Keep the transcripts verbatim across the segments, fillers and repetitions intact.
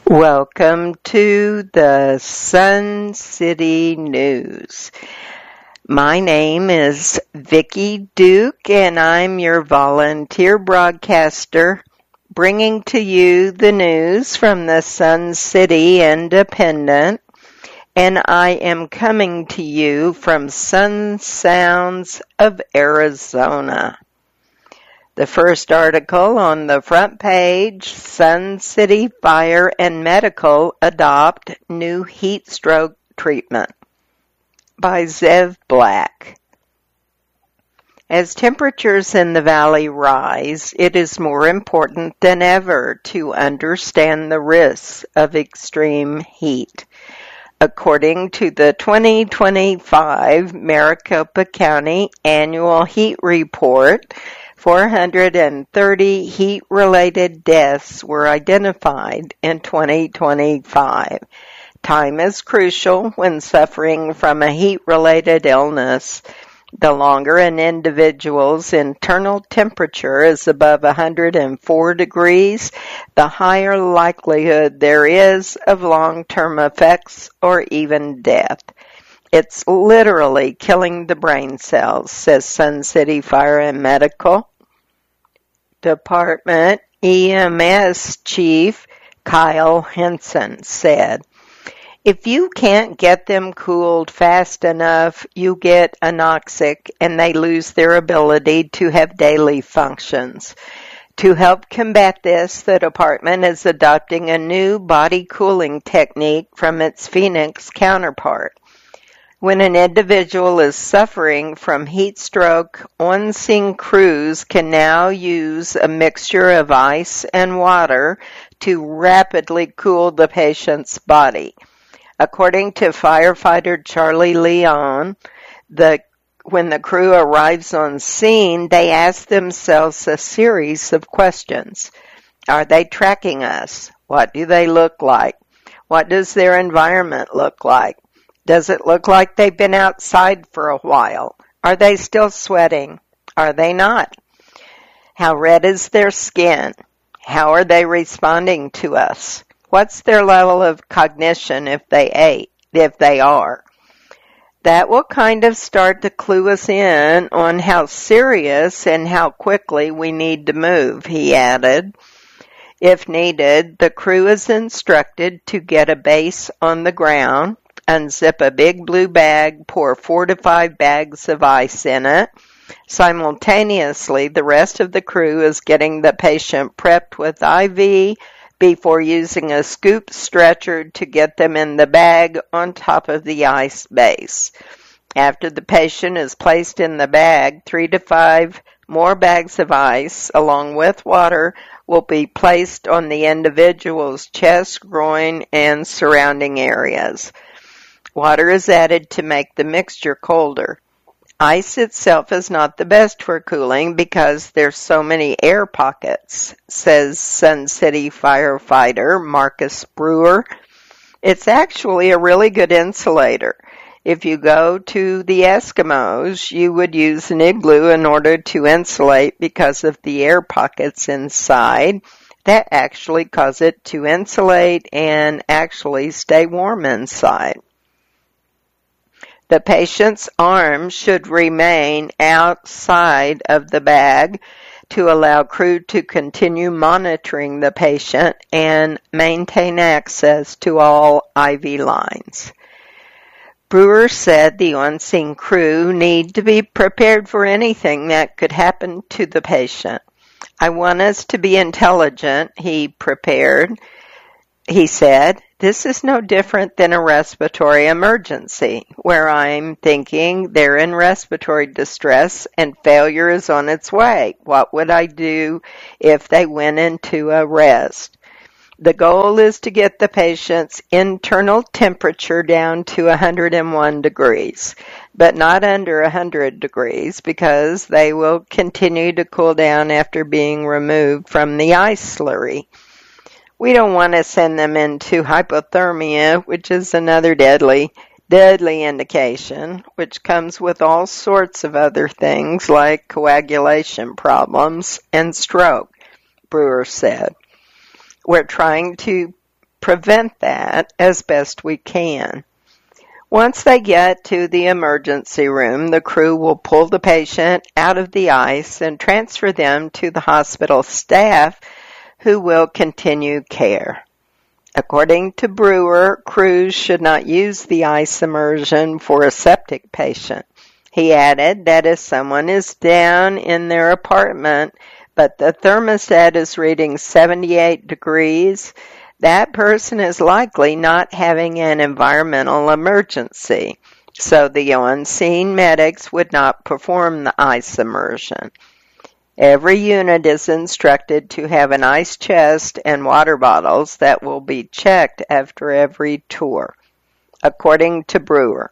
Welcome to the Sun City News. My name is Vicki Duke, and I'm your volunteer broadcaster, bringing to you the news from the Sun City Independent, and I am coming to you from Sun Sounds of Arizona. The first article on the front page, Sun City Fire and Medical adopt new heat stroke treatment, by Zev Black. As temperatures in the valley rise, it is more important than ever to understand the risks of extreme heat. According to the twenty twenty-five Maricopa County Annual Heat Report, four hundred thirty heat-related deaths were identified in twenty twenty-five. Time is crucial when suffering from a heat-related illness. The longer an individual's internal temperature is above one hundred four degrees, the higher likelihood there is of long-term effects or even death. It's literally killing the brain cells, says Sun City Fire and Medical Department E M S Chief Kyle Henson said, "If you can't get them cooled fast enough, you get anoxic and they lose their ability to have daily functions. To help combat this, the department is adopting a new body cooling technique from its Phoenix counterpart. When an individual is suffering from heat stroke, on-scene crews can now use a mixture of ice and water to rapidly cool the patient's body. According to firefighter Charlie Leon, the when the crew arrives on scene, they ask themselves a series of questions. Are they tracking us? What do they look like? What does their environment look like? Does it look like they've been outside for a while? Are they still sweating? Are they not? How red is their skin? How are they responding to us? What's their level of cognition if they ate, if they are? That will kind of start to clue us in on how serious and how quickly we need to move," he added. If needed, the crew is instructed to get a base on the ground, unzip a big blue bag, pour four to five bags of ice in it. Simultaneously, the rest of the crew is getting the patient prepped with I V before using a scoop stretcher to get them in the bag on top of the ice base. After the patient is placed in the bag, three to five more bags of ice, along with water, will be placed on the individual's chest, groin, and surrounding areas. Water is added to make the mixture colder. Ice itself is not the best for cooling because there's so many air pockets, says Sun City firefighter Marcus Brewer. It's actually a really good insulator. If you go to the Eskimos, you would use an igloo in order to insulate because of the air pockets inside. That actually cause it to insulate and actually stay warm inside. The patient's arms should remain outside of the bag to allow crew to continue monitoring the patient and maintain access to all I V lines. Brewer said the on-scene crew need to be prepared for anything that could happen to the patient. "I want us to be intelligent," he prepared. He said, "This is no different than a respiratory emergency, where I'm thinking they're in respiratory distress and failure is on its way. What would I do if they went into a rest?" The goal is to get the patient's internal temperature down to one hundred one degrees, but not under one hundred degrees because they will continue to cool down after being removed from the ice slurry. We don't want to send them into hypothermia, which is another deadly, deadly indication, which comes with all sorts of other things like coagulation problems and stroke, Brewer said. We're trying to prevent that as best we can. Once they get to the emergency room, the crew will pull the patient out of the ice and transfer them to the hospital staff who will continue care. According to Brewer, crews should not use the ice immersion for a septic patient. He added that if someone is down in their apartment, but the thermostat is reading seventy-eight degrees, that person is likely not having an environmental emergency, so the on-scene medics would not perform the ice immersion. Every unit is instructed to have an ice chest and water bottles that will be checked after every tour, according to Brewer.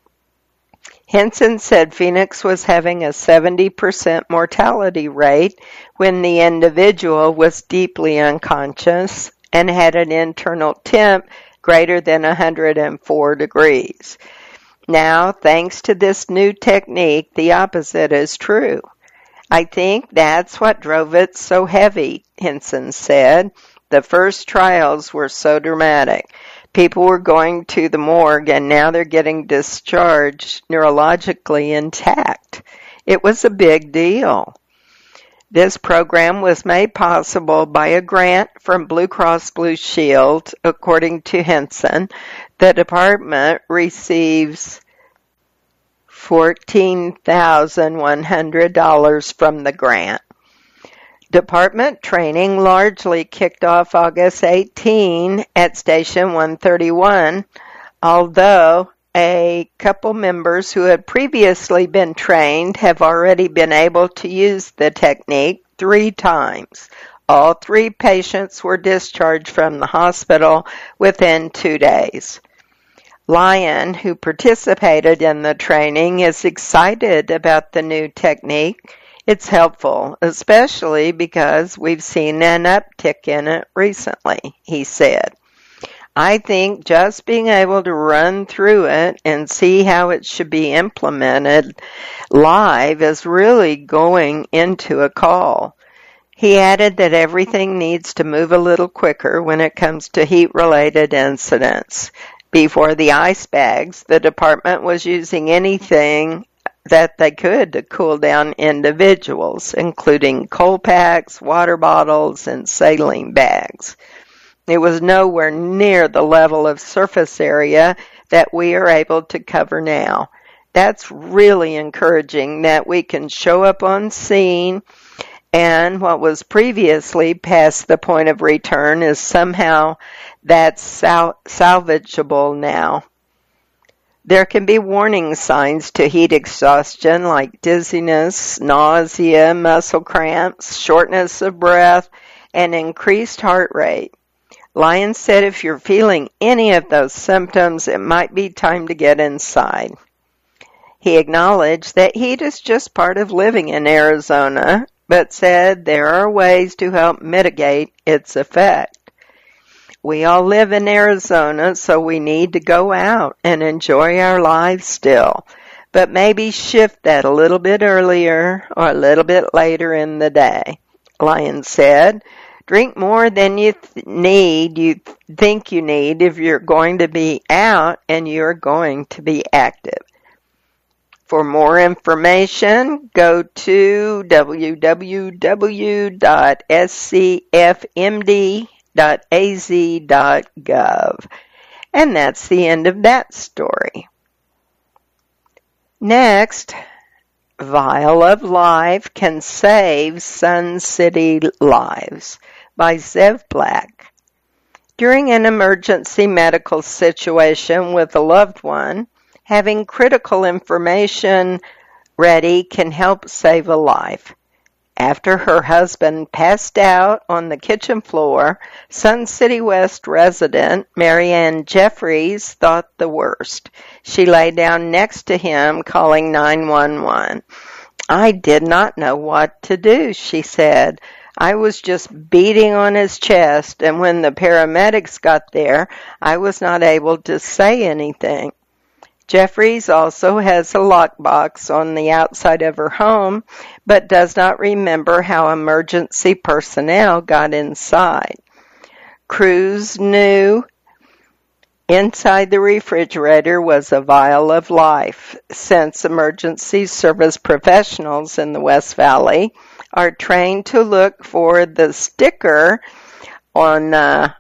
Henson said Phoenix was having a seventy percent mortality rate when the individual was deeply unconscious and had an internal temp greater than one hundred four degrees. Now, thanks to this new technique, the opposite is true. I think that's what drove it so heavy, Henson said. The first trials were so dramatic. People were going to the morgue, and now they're getting discharged neurologically intact. It was a big deal. This program was made possible by a grant from Blue Cross Blue Shield. According to Henson, the department receives fourteen thousand one hundred dollars from the grant. Department training largely kicked off August eighteenth at Station one thirty-one, although a couple members who had previously been trained have already been able to use the technique three times. All three patients were discharged from the hospital within two days. Lyon, who participated in the training, is excited about the new technique. It's helpful, especially because we've seen an uptick in it recently, he said. I think just being able to run through it and see how it should be implemented live is really going into a call. He added that everything needs to move a little quicker when it comes to heat-related incidents. Before the ice bags, the department was using anything that they could to cool down individuals, including cold packs, water bottles, and saline bags. It was nowhere near the level of surface area that we are able to cover now. That's really encouraging that we can show up on scene, and what was previously past the point of return is somehow that's sal- salvageable now. There can be warning signs to heat exhaustion like dizziness, nausea, muscle cramps, shortness of breath, and increased heart rate. Lyon said if you're feeling any of those symptoms, it might be time to get inside. He acknowledged that heat is just part of living in Arizona, but said there are ways to help mitigate its effect. We all live in Arizona, so we need to go out and enjoy our lives still, but maybe shift that a little bit earlier or a little bit later in the day. Lyon said, drink more than you th- need, you th- think you need if you're going to be out and you're going to be active. For more information, go to w w w dot s c f m d dot a z dot gov. And that's the end of that story. Next, Vial of Life Can Save Sun City Lives by Zev Black. During an emergency medical situation with a loved one, having critical information ready can help save a life. After her husband passed out on the kitchen floor, Sun City West resident Marianne Jeffries thought the worst. She lay down next to him, calling nine one one. I did not know what to do, she said. I was just beating on his chest, and when the paramedics got there, I was not able to say anything. Jeffries also has a lockbox on the outside of her home, but does not remember how emergency personnel got inside. Crews knew inside the refrigerator was a vial of life, since emergency service professionals in the West Valley are trained to look for the sticker on the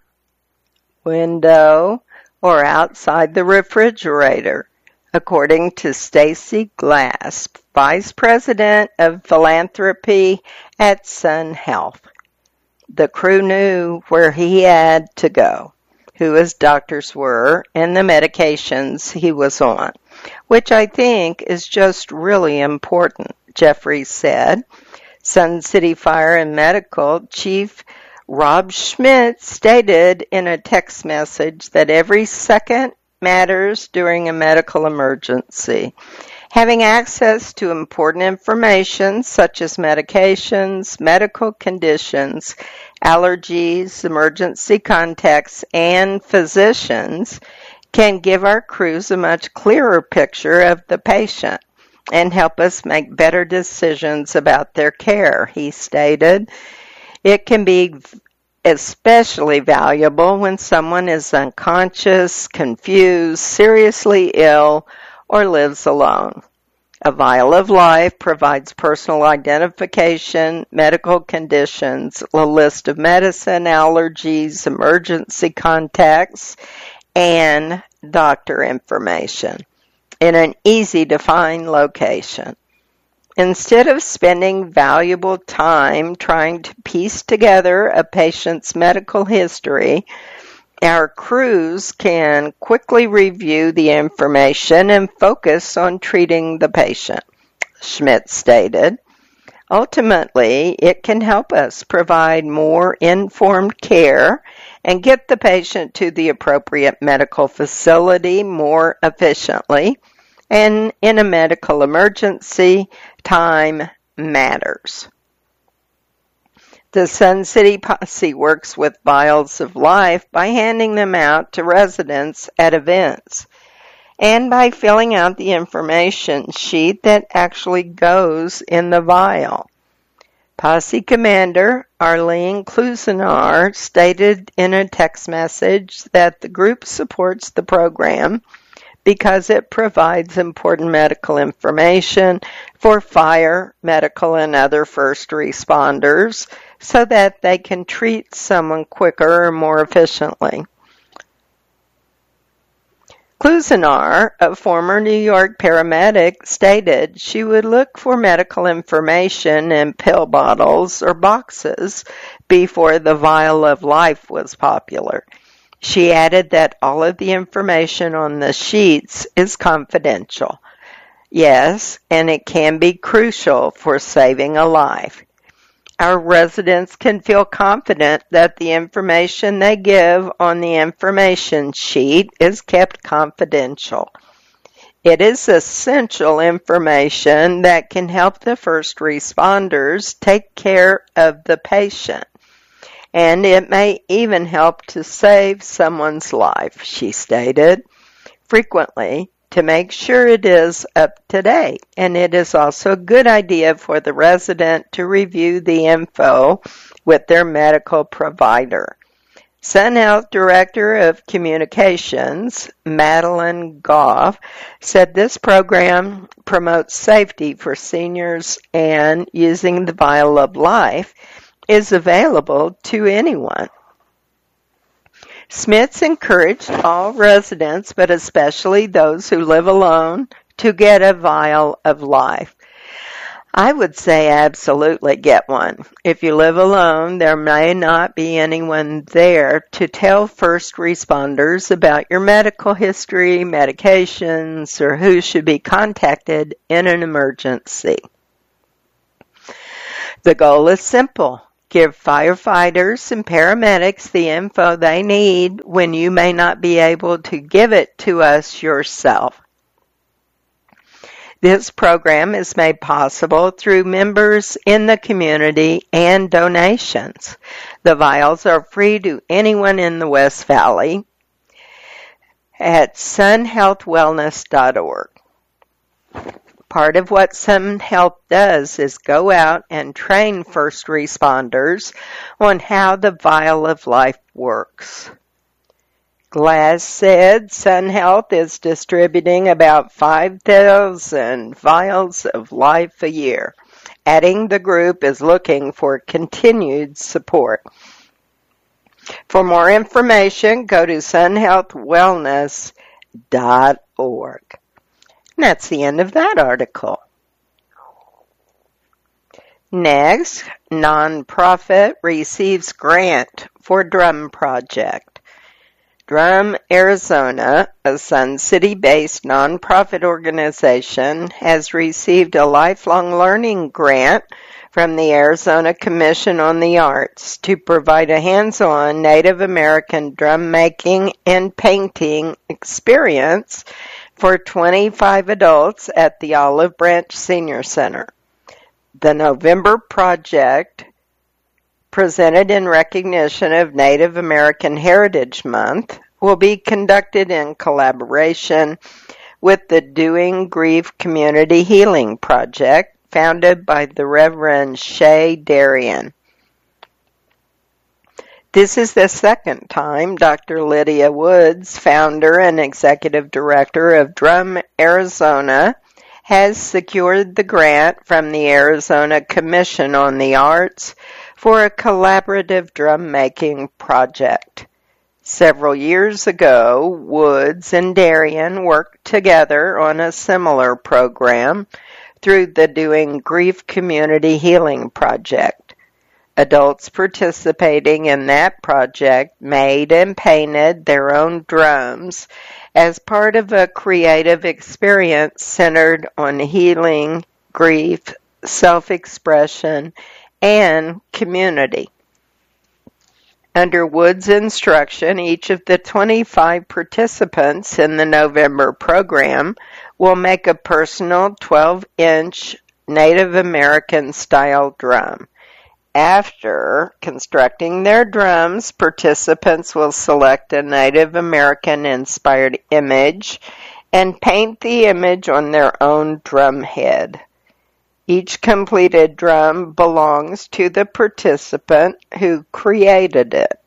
window or outside the refrigerator, according to Stacy Glass, Vice President of Philanthropy at Sun Health. The crew knew where he had to go, who his doctors were, and the medications he was on, which I think is just really important, Jeffries said. Sun City Fire and Medical Chief Rob Schmidt stated in a text message that every second matters during a medical emergency. Having access to important information such as medications, medical conditions, allergies, emergency contacts, and physicians can give our crews a much clearer picture of the patient and help us make better decisions about their care, he stated. It can be especially valuable when someone is unconscious, confused, seriously ill, or lives alone. A vial of life provides personal identification, medical conditions, a list of medicine, allergies, emergency contacts, and doctor information in an easy-to-find location. Instead of spending valuable time trying to piece together a patient's medical history, our crews can quickly review the information and focus on treating the patient, Schmidt stated. Ultimately, it can help us provide more informed care and get the patient to the appropriate medical facility more efficiently. And in a medical emergency, time matters. The Sun City Posse works with vials of life by handing them out to residents at events and by filling out the information sheet that actually goes in the vial. Posse Commander Arlene Klusenar stated in a text message that the group supports the program because it provides important medical information for fire, medical, and other first responders so that they can treat someone quicker or more efficiently. Klusenar, a former New York paramedic, stated she would look for medical information in pill bottles or boxes before the vial of life was popular. She added that all of the information on the sheets is confidential. Yes, and it can be crucial for saving a life. Our residents can feel confident that the information they give on the information sheet is kept confidential. It is essential information that can help the first responders take care of the patient. And it may even help to save someone's life, she stated. Frequently, to make sure it is up to date, and it is also a good idea for the resident to review the info with their medical provider. Sun Health Director of Communications, Madeline Goff, said this program promotes safety for seniors and using the vial of life is available to anyone. Smiths encouraged all residents, but especially those who live alone, to get a vial of life. I would say absolutely get one. If you live alone, there may not be anyone there to tell first responders about your medical history, medications, or who should be contacted in an emergency. The goal is simple. Give firefighters and paramedics the info they need when you may not be able to give it to us yourself. This program is made possible through members in the community and donations. The vials are free to anyone in the West Valley at sun health wellness dot org. Part of what Sun Health does is go out and train first responders on how the vial of life works. Glass said Sun Health is distributing about five thousand vials of life a year, adding the group is looking for continued support. For more information, go to sun health wellness dot org. And that's the end of that article. Next, nonprofit receives grant for Drum Project. Drum, Arizona, a Sun City-based nonprofit organization, has received a lifelong learning grant from the Arizona Commission on the Arts to provide a hands-on Native American drum making and painting experience for twenty-five adults at the Olive Branch Senior Center. The November project, presented in recognition of Native American Heritage Month, will be conducted in collaboration with the Doing Grief Community Healing Project, founded by the Reverend Shay Darian. This is the second time Doctor Lydia Woods, founder and executive director of Drum Arizona, has secured the grant from the Arizona Commission on the Arts for a collaborative drum making project. Several years ago, Woods and Darian worked together on a similar program through the Doing Grief Community Healing Project. Adults participating in that project made and painted their own drums as part of a creative experience centered on healing, grief, self-expression, and community. Under Wood's instruction, each of the twenty-five participants in the November program will make a personal twelve-inch Native American-style drum. After constructing their drums, participants will select a Native American-inspired image and paint the image on their own drum head. Each completed drum belongs to the participant who created it.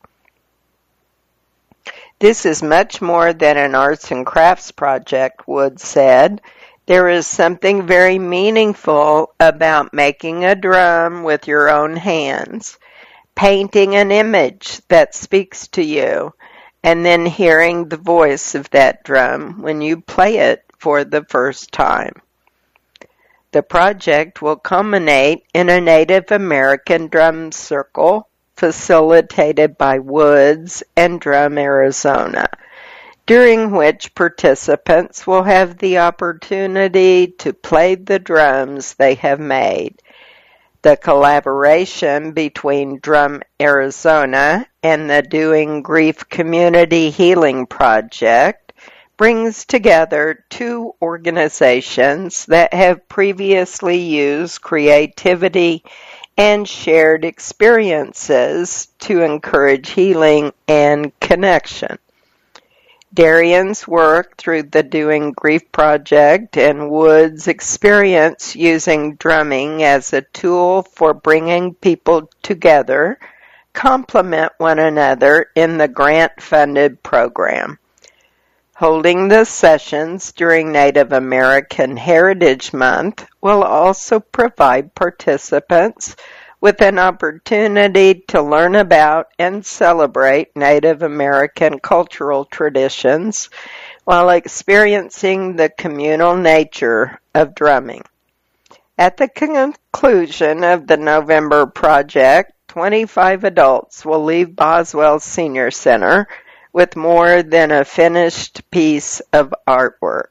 This is much more than an arts and crafts project, Wood said. There is something very meaningful about making a drum with your own hands, painting an image that speaks to you, and then hearing the voice of that drum when you play it for the first time. The project will culminate in a Native American drum circle facilitated by Woods and Drum Arizona, during which participants will have the opportunity to play the drums they have made. The collaboration between Drum Arizona and the Doing Grief Community Healing Project brings together two organizations that have previously used creativity and shared experiences to encourage healing and connection. Darian's work through the Doing Grief Project and Wood's experience using drumming as a tool for bringing people together complement one another in the grant-funded program. Holding the sessions during Native American Heritage Month will also provide participants with an opportunity to learn about and celebrate Native American cultural traditions while experiencing the communal nature of drumming. At the conclusion of the November project, twenty-five adults will leave Boswell Senior Center with more than a finished piece of artwork.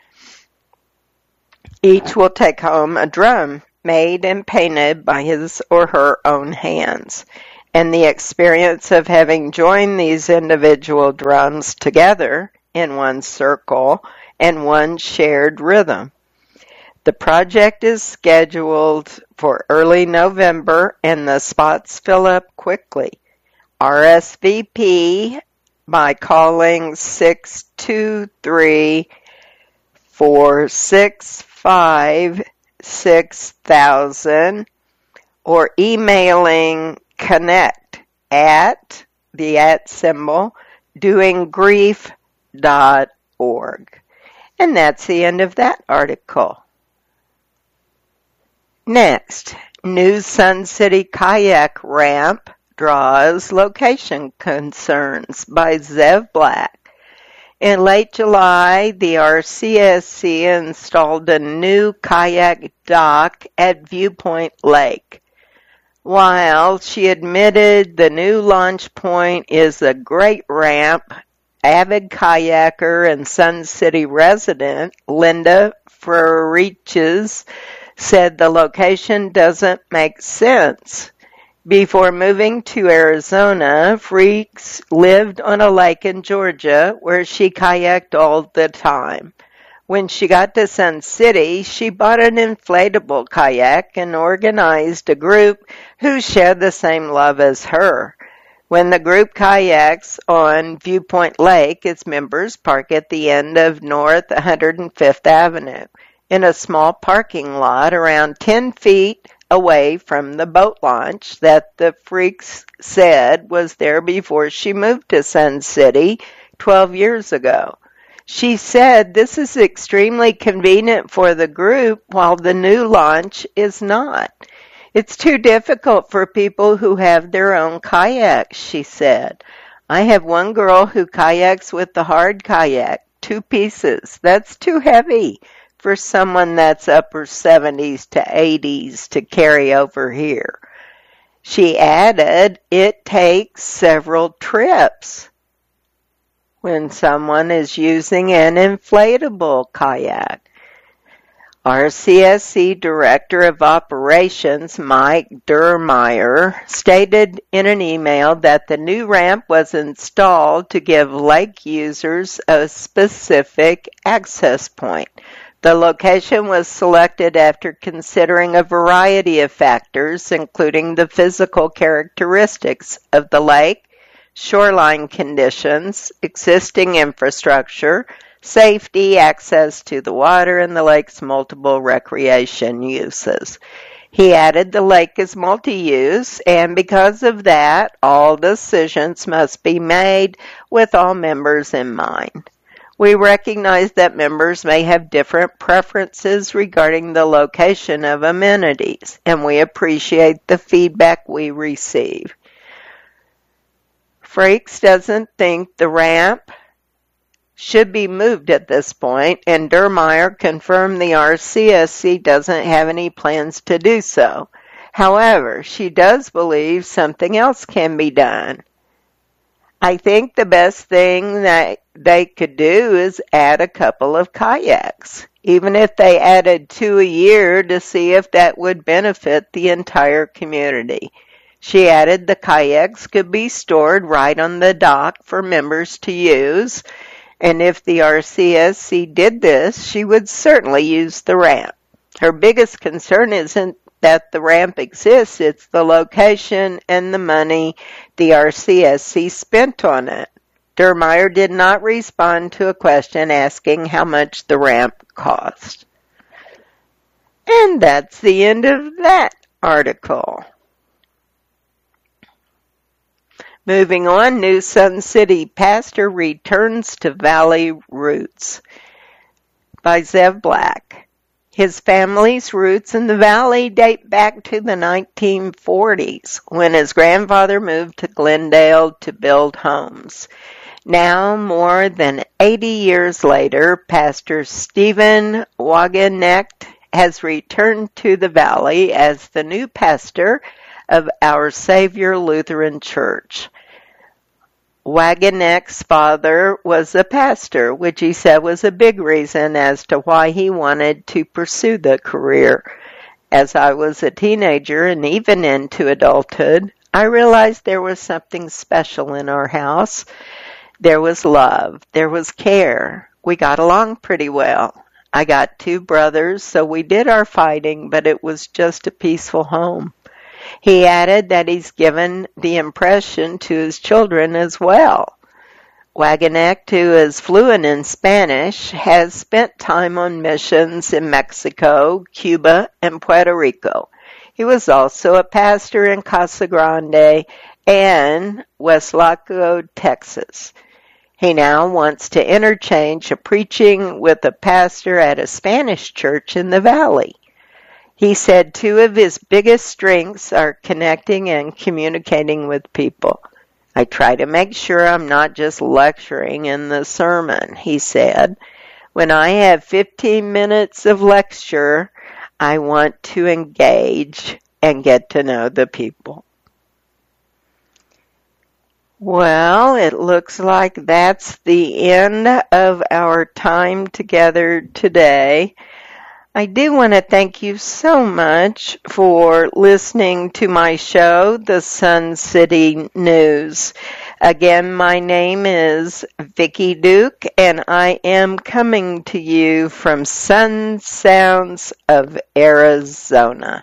Each will take home a drum made and painted by his or her own hands, and the experience of having joined these individual drums together in one circle and one shared rhythm. The project is scheduled for early November, and the spots fill up quickly. R S V P by calling six two three, four six five six thousand or emailing connect at the at symbol doing grief dot org. And that's the end of that article. Next, new Sun City kayak ramp draws location concerns by Zev Black. In late July, the R C S C installed a new kayak dock at Viewpoint Lake. While she admitted the new launch point is a great ramp, avid kayaker and Sun City resident Linda Furiches said the location doesn't make sense. Before moving to Arizona, Freaks lived on a lake in Georgia where she kayaked all the time. When she got to Sun City, she bought an inflatable kayak and organized a group who shared the same love as her. When the group kayaks on Viewpoint Lake, its members park at the end of North one hundred fifth Avenue in a small parking lot around ten feet away from the boat launch that the Freaks said was there before she moved to Sun City twelve years ago. She said this is extremely convenient for the group while the new launch is not. It's too difficult for people who have their own kayaks, she said. I have one girl who kayaks with the hard kayak, two pieces. That's too heavy for someone that's upper seventies to eighties to carry over here. She added, it takes several trips when someone is using an inflatable kayak. R C S C Director of Operations Mike Dermeyer stated in an email that the new ramp was installed to give lake users a specific access point. The location was selected after considering a variety of factors, including the physical characteristics of the lake, shoreline conditions, existing infrastructure, safety, access to the water, and the lake's multiple recreation uses. He added the lake is multi-use, and because of that, all decisions must be made with all members in mind. We recognize that members may have different preferences regarding the location of amenities, and we appreciate the feedback we receive. Frakes doesn't think the ramp should be moved at this point, and Dermeyer confirmed the R C S C doesn't have any plans to do so. However, she does believe something else can be done. I think the best thing that they could do is add a couple of kayaks, even if they added two a year to see if that would benefit the entire community. She added the kayaks could be stored right on the dock for members to use, and if the R C S C did this, she would certainly use the ramp. Her biggest concern isn't that the ramp exists, it's the location and the money the R C S C spent on it. Dermeyer did not respond to a question asking how much the ramp cost. And that's the end of that article. Moving on, New Sun City pastor returns to Valley roots by Zev Black. His family's roots in the Valley date back to the nineteen forties, when his grandfather moved to Glendale to build homes. Now, more than eighty years later, Pastor Stephen Wagenknecht has returned to the Valley as the new pastor of Our Savior Lutheran Church. Wagenknecht's father was a pastor, which he said was a big reason as to why he wanted to pursue the career. As I was a teenager and even into adulthood, I realized there was something special in our house. There was love. There was care. We got along pretty well. I got two brothers, so we did our fighting, but it was just a peaceful home. He added that he's given the impression to his children as well. Wagenknecht, who is fluent in Spanish, has spent time on missions in Mexico, Cuba, and Puerto Rico. He was also a pastor in Casa Grande and Weslaco, Texas. He now wants to interchange a preaching with a pastor at a Spanish church in the valley. He said two of his biggest strengths are connecting and communicating with people. I try to make sure I'm not just lecturing in the sermon, he said. When I have fifteen minutes of lecture, I want to engage and get to know the people. Well, it looks like that's the end of our time together today. I do want to thank you so much for listening to my show, The Sun City News. Again, my name is Vicki Duke, and I am coming to you from Sun Sounds of Arizona.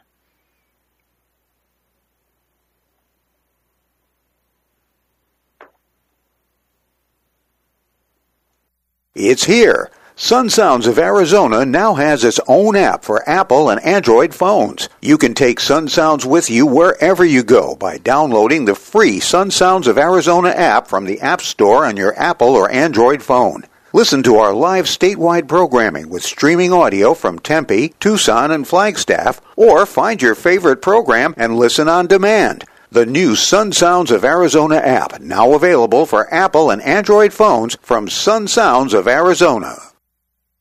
It's here. Sun Sounds of Arizona now has its own app for Apple and Android phones. You can take Sun Sounds with you wherever you go by downloading the free Sun Sounds of Arizona app from the App Store on your Apple or Android phone. Listen to our live statewide programming with streaming audio from Tempe, Tucson, and Flagstaff, or find your favorite program and listen on demand. The new Sun Sounds of Arizona app, now available for Apple and Android phones from Sun Sounds of Arizona.